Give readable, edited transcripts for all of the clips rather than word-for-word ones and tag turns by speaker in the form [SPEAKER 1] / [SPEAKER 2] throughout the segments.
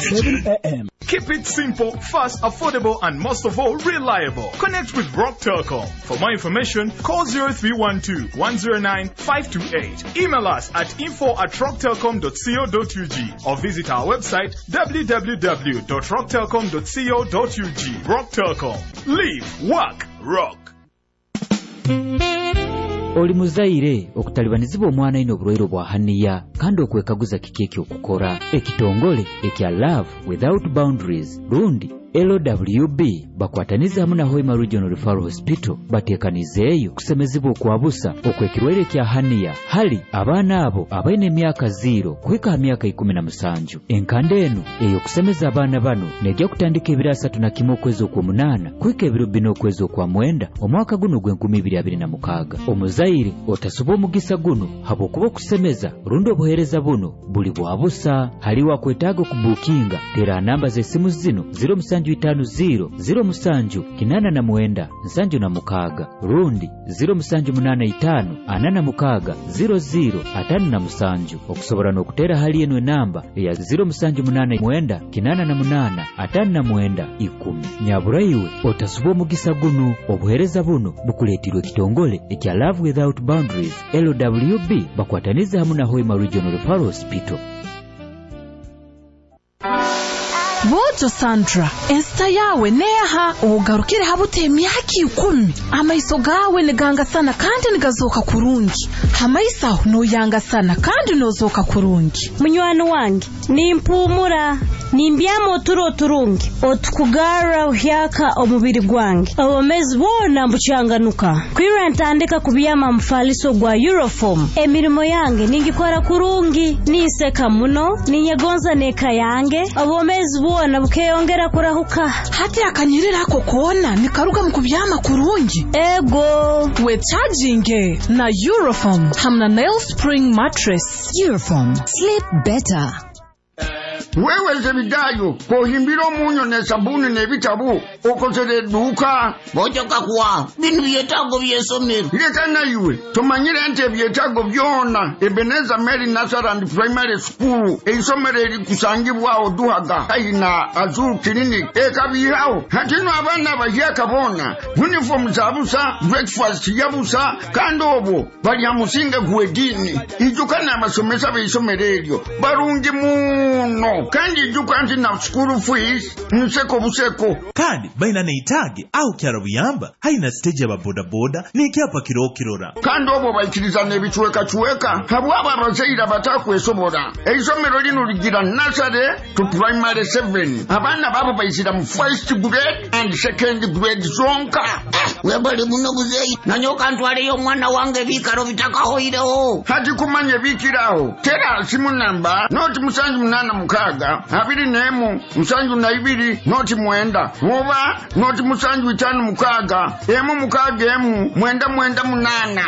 [SPEAKER 1] 7 a.m.
[SPEAKER 2] Keep it simple, fast, affordable, and most of all, reliable. Connect with Rock Telecom. For more information, call 0312-109-528. Email us at info@rocktelecom.co.ug or visit our website www.rocktelecom.co.ug. Rock Telecom. Live, work, rock.
[SPEAKER 3] Oli muzaire okutalibanizibwa omwana ino obulwaire bwa haniya kandi okwekaguza kikeeki okukora ekitongole ekya Love Without Boundaries lundi LWB bakwataniza hamu na Hoima Regional Referral Hospital batekanizeeyo kusemezibwa okwabusa okwekirwaire kya haniya hali abaana abo abaine emyaka 0 kuhika myaka 17. Enkande eno eyo kusemeza abaana bano nejja kutandika ebiro 31 okwezi okwomunana kuhika ebiro 4 okwezi okwamwenda omwaka guno gw'2026. Omuzaire otasuba omugisa guno habwokuba okusemeza rundi obuheereza buno buli bwabusa. Haliwo akwetaaga okubuukinga tera namba z'essimu zino 0750-889-76 rundi 0785-86-0057. Okusobola n'okuteera hali eno enamba eya 0788-88-59-10. Nyabulayiwe otasuba omugisa guno obuheereza buno bukuleetirwa ekitongole ekya Love Without Boundaries LWB bakwataniza hamu na Hoima Regional Referral Hospital.
[SPEAKER 4] Bojo Sandra, ensta yawe neha ugarukire habute emyaka 10 amaiso gawe neganga sana kandi nigazoka kurungi hamaisa no yanga sana kandi nozoka kurungi.
[SPEAKER 5] Munywani wange nimpumura nimbyamo turo turungi otukugara uhyaka omubiri gwange abomezi bona mbucyanganuka kwira ntandika kubyama mfaliso gwa Euroform. Emirimo yange ningikora kurungi niseka muno ninyegonza neka yange abomezi bona bukeyongera kurahuka
[SPEAKER 4] hati akanyirira ko kona nikaruga mukubyama kurungi.
[SPEAKER 5] Ego
[SPEAKER 4] we charging na Euroform hamna nail spring mattress.
[SPEAKER 6] Euroform, sleep better.
[SPEAKER 7] Wewe zebidayo kohimbiro munyo ne sabuni ne bitabu okozere duka bojoka kwa binu byetago byesomero leka nayiwe tomanyire ente byetago byona Ebeneza Mary Nazareth Primary School eisomero eri kusangibwa oduhaga kaina Azul Clinic ekabihawo hatino abana bahyaka bona uniform zabusa breakfast yabusa kandobo bali amusinga gwedini ijukana amasomesa beisomero eryo barungi muno kandi jukanti na school fees nseko buseko
[SPEAKER 8] kandi baina neitage au kyarabuyamba haina stage ya boda boda nikyapa kirokirora
[SPEAKER 7] kandi obo bayikiriza nebichweka chweka habwaba abazeira batakwesobora eisomero lino ligira nursery to primary 7 abana babo bayizira mu first grade and second grade zonka webali muno buzei nanyoka ntwale yo mwana wange bikaro bitakahoireho hati kumanye bikiraho tera simu namba not musanju munana mukaga abiri nemu musanju na ibiri not mwenda oba not musanju 5 mukaga emu mukaga emu mwenda munana.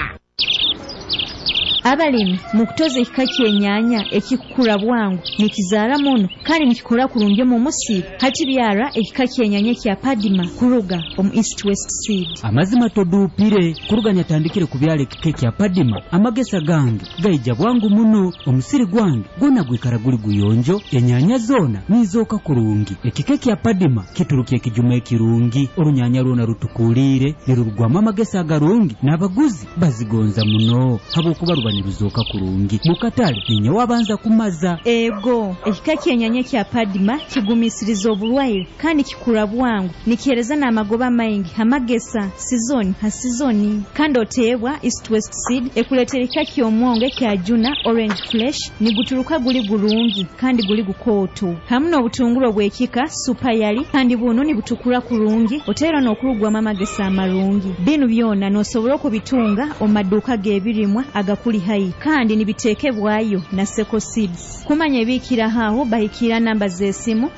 [SPEAKER 9] Abalimi mukutoza ekikaki enyanya ekikula bwangu nikizaala muno kandi nikikola kulungi mu musiru hati byara ekikaki enyanya kya Padima kuruga omu East West Seed.
[SPEAKER 3] Amazima todupire kuruga nyatandikire kubyala ekikaki kya Padima amagesa gange gaija bwangu muno omusiri gwange gona gwikara guli guyonjo enyanya zona nizoka kurungi. Ekikaki kya Padima kiturukiye kijuma ekirungi orunyanya runa rutukulire nirugwama amagesa agarungi n'abaguzi bazigonza muno habwokuba niruzoka kurungi mukatale ninye wabanza kumaza.
[SPEAKER 9] Ego ekikaki enyanya kya Padima kigumisiriza obulwaire kandi kikula bwangu nikihereza n'amagoba maingi hamagesa season ha season kandi otebwa East West Seed ekuletera ekikaki omwonge kya Juna Orange Flesh niguturuka guli gulungi kandi guli gukooto hamu n'obutungulu bwekika super yali kandi buno nibutukula kurungi otera n'okurugwa amagesa amarungi. Binu byona nosobola okubitunga omaduka gebirimwa agakuli hai kandi nibiteekebwayo na Seko Seeds. Kumanya ebikira hawo bahikira namba z'essimu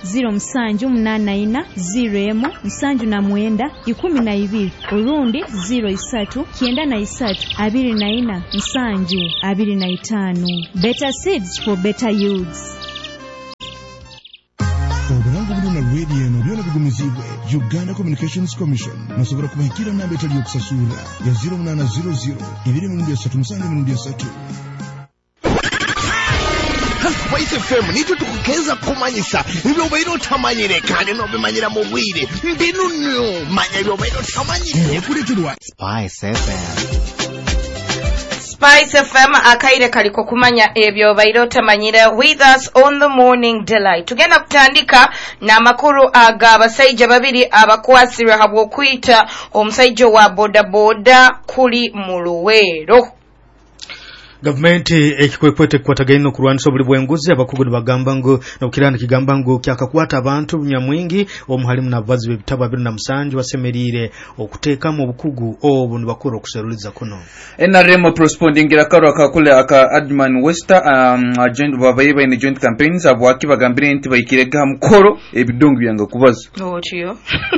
[SPEAKER 9] 0784 urundi 03-94-25. Better Seeds for better yields.
[SPEAKER 10] Obulango buluna radio eno byona bigumizibwe Uganda Communications Commission nasobora kubahikira namba etali yokusasula ya 0800 237 3.
[SPEAKER 1] Spice FM nitwe tukukeza kumanyisa ibyo bayiro tamanyire kandi no bimanyira mu bwire mbinunyo manya ibyo bayiro tamanyire kuretirwa Spice FM.
[SPEAKER 11] Spice FM akaire kaliko kumanya ebyo bayiro tamanyira with us on the morning delight. Tugenda kutandika na makuru aga abasajja babiri abakwasirwa habwo kwita omusajja wa boda boda kuli mu Luweero.
[SPEAKER 12] Gavumenti ekikwekweto ekikwataganye okulwanisa obuli bw'enguzi abakugu bagamba ngo n'okiranda kigamba ngo kyakakwata abantu nyamwingi omuhalimu n'abavuzi b'ebitabo 27 basemerire okuteeka mu bukugu obu nibakora okuseruliza kuno.
[SPEAKER 13] NRM prospondingira karo akakule aka Adman Wester agent babayiba in joint campaigns abwaki bagambire nti bayikirega mukoro ebidongo byanga kubaza.
[SPEAKER 11] Ochiyo.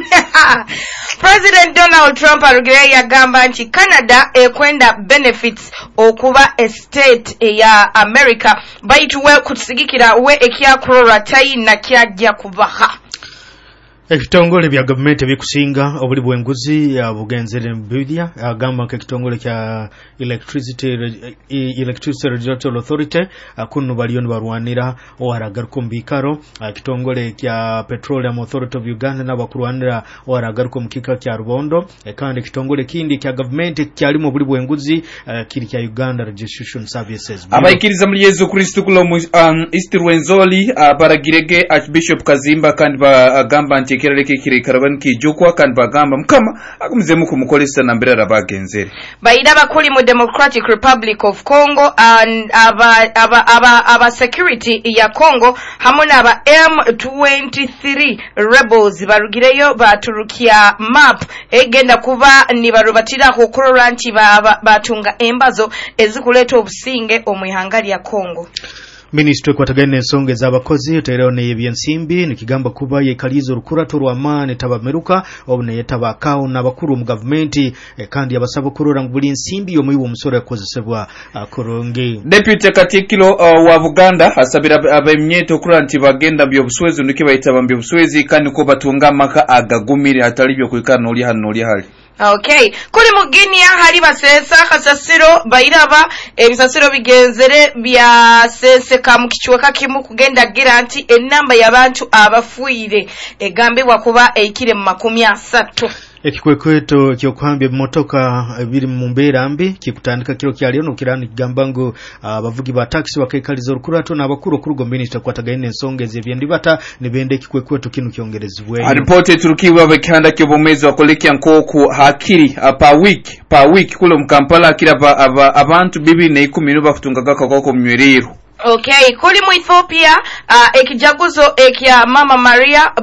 [SPEAKER 11] President Donald Trump arugire yagamba nti Canada ekwenda benefits okuba state ya America baituwe kutusigikira we ekyakurora tayina kyajja kubaha.
[SPEAKER 12] Ekitongole bya government ebikusinga obuli bw'enguzi ya bugenzere mbidya agamba ke kitongole kya electricity regulatory authority akunu baliyo barwanira oharagaruko mbikaro kitongole kya petroleum authority of Uganda nabakurwanira oharagaruko mukika kya Rubondo kandi kitongole kindi kya government kyalimo obuli bw'enguzi kiri kya Uganda Registration Services.
[SPEAKER 13] Abayikiriza muri Yesu Kristo kulo East Rwenzori baragirege Archbishop Kazimba kandi bagamba nti kirareke kiraban ki jokwa kan bagamba mukama akumuzemu kumukolesa nambira bagenzere
[SPEAKER 11] bayida bakuli mu Democratic Republic of Congo and aba security ya Congo hamuna aba M23 rebels barugireyo baturukia map egenda kuba ni barubatira hokorora nti batunga embazo ezikuleta obusinge omwihangali ya Congo.
[SPEAKER 12] Ministry kwatagane ensonga z'abakozi oterero ne ebyensimbi nikigamba kuba yekalizo rukurato rw'amani tabameruka obune yetabakawo n'abakuru mu government kandi abasaba kurora ngubuli ensimbi yomuyiwo musoro yakozesebwa koronge.
[SPEAKER 13] Deputy Katikilo wa Buganda asabira abemyeto kuranti bagenda byo buswezi ndike bayitaba byo buswezi kandi ko batunga maka agagumire atalibyo kwikana oli hali.
[SPEAKER 11] Okay, kuri muginia hali basesa kasasiro bayiraba ebisasiro bigenzere bya seseka mu kichweka kimu kugenda giranti enamba y'abantu abafuire egambe wakuba ekire mu 30.
[SPEAKER 12] Ekikwekweto kyokuhambya motoka biri mu mbeera mbi kikutandika kiro kyaliyo nokirani kigamba ngo abavugi ba taxi bakekaliza rukurato n'abakuru kurugo minister kwatagane ensonga ezebyendibata nibende ekikwekweto kinu kyongerezibwe.
[SPEAKER 13] Report turukiwa bekanda kyobomezi wakolekya nkoku hakiri pa week kulo mu Kampala kira abantu 210 bakutungaga kakoko mnywerero.
[SPEAKER 11] Okay, kuli mu Ethiopia ekijaguzo ekya Mama Maria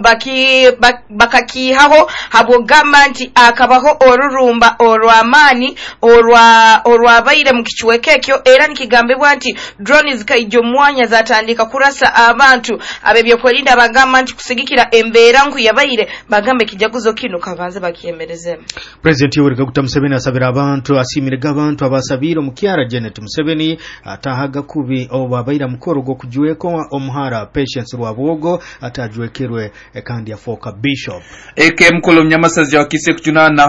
[SPEAKER 11] bakaki haho habogamba nti akabaho orurumba orwamani orwabaire mu kichweke ekyo era nikigambebwa nti drones kaijo mwanya zatandika kurasa abantu abebyo kwelinda bagamba nti kusigikira embeera nku yabaire bagambe kijaguzo kino kabanze bakiemerezema.
[SPEAKER 12] President Yoweri Kaguta Museveni asabira abantu asimirega abantu abasabira mu Kyara Janet Museveni atahaga kubi baira mukoro go kujueko omuhara Patience Rwabogo atajwekerwe kandi afoka Bishop
[SPEAKER 13] mukolo mnyamasazi wa kise kutunana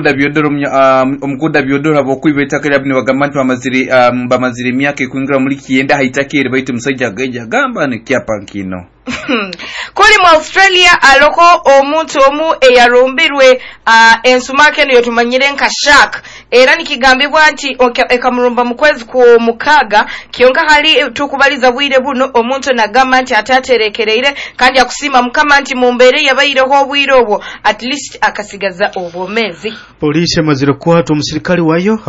[SPEAKER 13] omuguda byodoro abokwibeta kali abini bagambantu bamaziri myake kuingira muri kiyenda haitakire baitu musajja gaja gamba ne kyapa nkino.
[SPEAKER 11] Kuli mu Australia aloko omuntu omu eyarumbirwe ensumake niyo tumanyire nka shark era nikigambibwa nti ekamurumba mu kwezi ku mukaga kionka hali tukubaliza bwire buno omuntu nagamba nti ataterekereire kandi akusima mukama nti mumbere yabayireho bwire obwo at least akasigaza obwomezi.
[SPEAKER 12] Police maziro kwatu omusirikali wayo